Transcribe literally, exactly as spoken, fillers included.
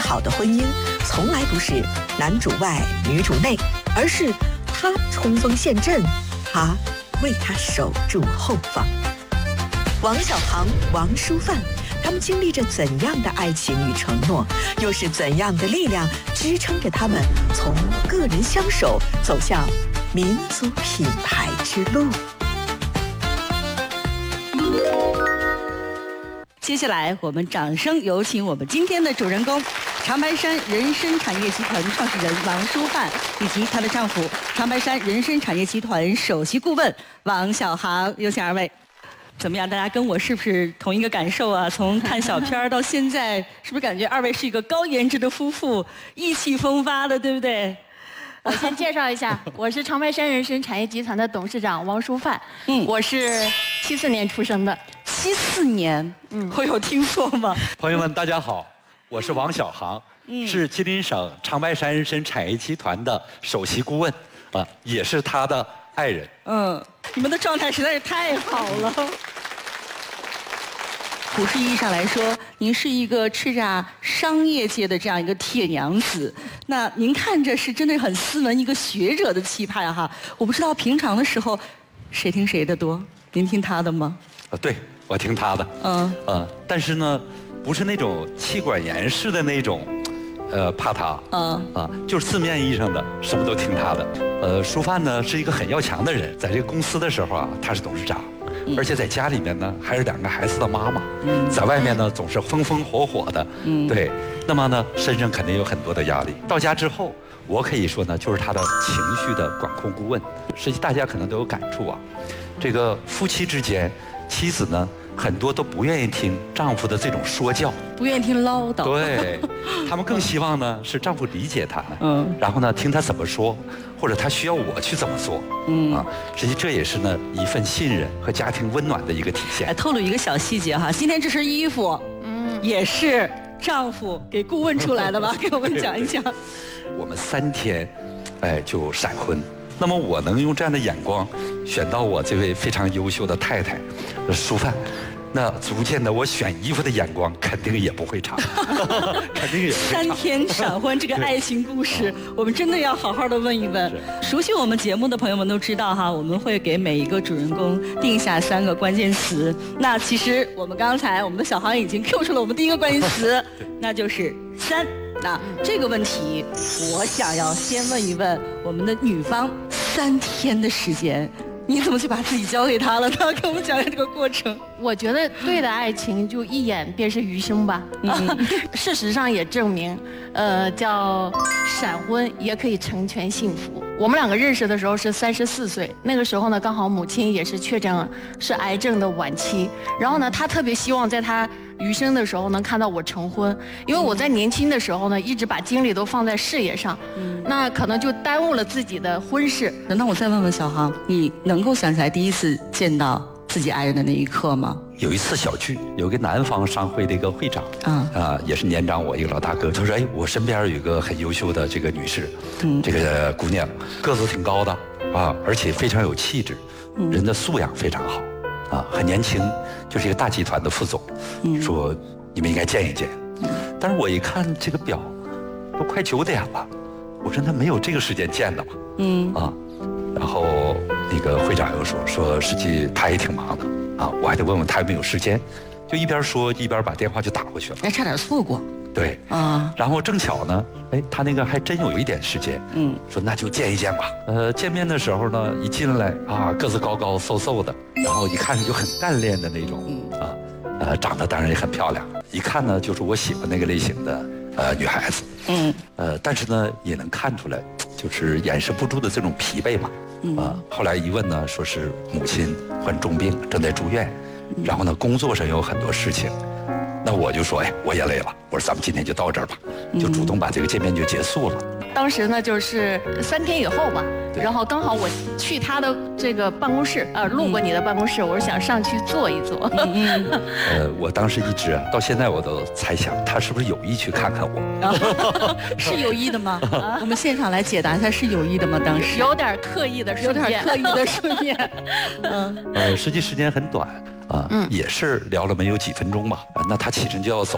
好的婚姻从来不是男主外女主内，而是他冲锋陷阵，他为他守住后方。王小航、王淑范，他们经历着怎样的爱情与承诺，又是怎样的力量支撑着他们从个人相守走向民族品牌之路？ 接下来，我们掌声有请我们今天的主人公，长白山人参产业集团创始人王淑范，以及她的丈夫长白山人参产业集团首席顾问王小航，有请二位。怎么样？大家跟我是不是同一个感受啊？从看小片到现在，是不是感觉二位是一个高颜值的夫妇，意气风发的，对不对？ 我先介绍一下，我是长白山人参产业集团的董事长王淑范。嗯，我是七四年出生的。 七四年，嗯，我有听错吗？ 朋友们，大家好，我是王小航，嗯、是吉林省长白山人参产业集团的首席顾问，啊，也是他的爱人。 嗯，你们的状态实在是太好了。普世意义上来说，您是一个叱咤商业界的这样一个铁娘子。那您看着是真的很斯文，一个学者的气派哈。我不知道平常的时候，谁听谁的多？您听他的吗？ 啊，对，我听他的。嗯。呃，但是呢，不是那种妻管严式的那种，呃，怕他。嗯。啊，就是字面意义上的，什么都听他的。呃，淑范呢是一个很要强的人，在这个公司的时候啊，他是董事长。而且在家里面呢，还是两个孩子的妈妈，嗯、在外面呢总是风风火火的，嗯、对。那么呢，身上肯定有很多的压力。到家之后，我可以说呢，就是他的情绪的管控顾问。实际大家可能都有感触啊，这个夫妻之间，妻子呢很多都不愿意听丈夫的这种说教， 不愿意听唠叨。 对，他们更希望呢是丈夫理解他们，嗯，然后呢听他怎么说，或者他需要我去怎么做，嗯啊，实际这也是呢一份信任和家庭温暖的一个体现。 哎，透露一个小细节哈，今天这身衣服，嗯，也是丈夫给顾问出来的吧？给我们讲一讲。 我们三天，哎，就闪婚。那么我能用这样的眼光选到我这位非常优秀的太太淑范，那足见的我选衣服的眼光肯定也不会差，肯定也不会差。 三天闪婚这个爱情故事，我们真的要好好的问一问。熟悉我们节目的朋友们都知道哈，我们会给每一个主人公定下三个关键词。那其实我们刚才我们的小航已经 Q 出了我们第一个关键词，那就是三。那这个问题，我想要先问一问我们的女方，三天的时间，你怎么去把自己交给他了呢？跟我们讲讲这个过程。 我觉得对的爱情就一眼便是余生吧。嗯，事实上也证明，呃，叫闪婚也可以成全幸福。我们两个认识的时候是三十四岁，那个时候呢，刚好母亲也是确诊是癌症的晚期，然后呢，他特别希望在他余生的时候能看到我成婚，因为我在年轻的时候呢，一直把精力都放在事业上，嗯、那可能就耽误了自己的婚事。 那我再问问小航，你能够想起来第一次见到自己爱人的那一刻吗？ 有一次小聚，有个南方商会的一个会长，啊、呃，也是年长我一个老大哥，他说：“哎，我身边有一个很优秀的这个女士，嗯，这个姑娘个子挺高的啊，而且非常有气质，嗯、人的素养非常好，啊，很年轻，就是一个大集团的副总，嗯、说你们应该见一见。嗯、但是我一看这个表，都快九点了，我说那没有这个时间见的嘛，嗯啊，然后那个会长又说说实际他也挺忙的。”啊，我还得问问他有没有时间，就一边说一边把电话就打过去了。 哎，差点错过。 对，啊，然后正巧呢，哎，他那个还真有一点时间，嗯，说那就见一见吧。呃，见面的时候呢，一进来啊，个子高高瘦瘦的，然后一看就很干练的那种，嗯、啊，呃，长得当然也很漂亮，一看呢就是我喜欢那个类型的呃女孩子，嗯，呃，但是呢也能看出来，就是掩饰不住的这种疲惫嘛。啊，后来一问呢，说是母亲患重病，正在住院，然后呢，工作上有很多事情，那我就说，哎，我也累了，我说咱们今天就到这儿吧，就主动把这个见面就结束了。 当时呢，就是三天以后吧，然后刚好我去他的这个办公室，呃，路过你的办公室，我是想上去坐一坐。嗯、 呃，我当时一直啊，到现在我都猜想他是不是有意去看看我。 是有意的吗？啊、我们现场来解答一下，是有意的吗？当时有点刻意的顺便， 有点刻意的顺便。 嗯，呃，实际时间很短啊，嗯、也是聊了没有几分钟吧。那他起身就要走。